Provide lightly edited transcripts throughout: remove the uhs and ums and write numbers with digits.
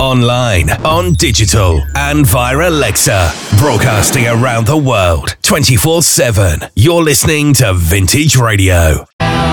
online, on digital, and via Alexa. Broadcasting around the world, 24/7. You're listening to Vintage Radio.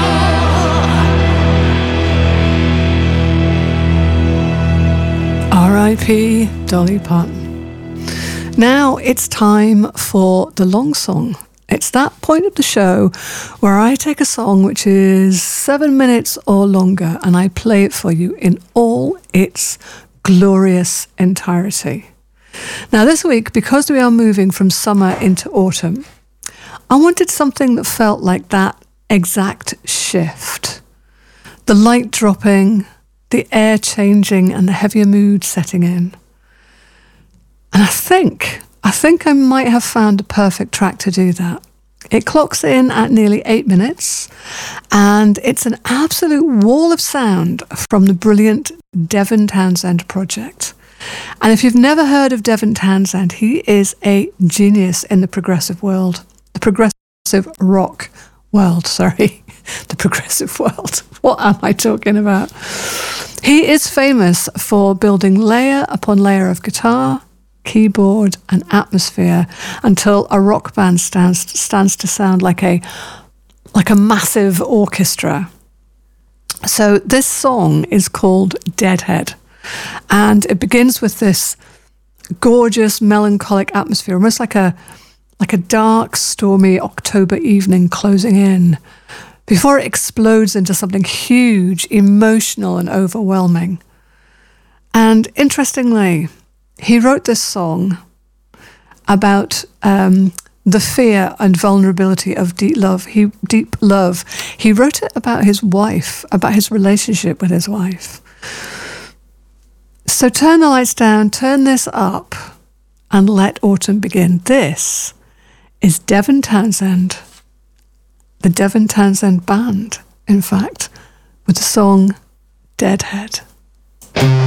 R.I.P. Dolly Parton. Now it's time for the long song. It's that point of the show where I take a song which is 7 minutes or longer and I play it for you in all its glorious entirety. Now this week, because we are moving from summer into autumn, I wanted something that felt like that exact shift. The light dropping, the air changing and the heavier mood setting in. And I think I might have found the perfect track to do that. It clocks in at nearly 8 minutes, and it's an absolute wall of sound from the brilliant Devin Townsend project. And if you've never heard of Devin Townsend, he is a genius in the progressive world, the progressive rock world, sorry, the progressive world. What am I talking about? He is famous for building layer upon layer of guitar, keyboard and atmosphere until a rock band stands to sound like a massive orchestra. So this song is called Deadhead, and it begins with this gorgeous melancholic atmosphere, almost like a dark, stormy October evening closing in, before it explodes into something huge, emotional and overwhelming. And interestingly, he wrote this song about the fear and vulnerability of deep love. He wrote it about his wife, about his relationship with his wife. So turn the lights down, turn this up, and let autumn begin. This is Devin Townsend, the Devin Townsend Band, in fact, with the song Deadhead.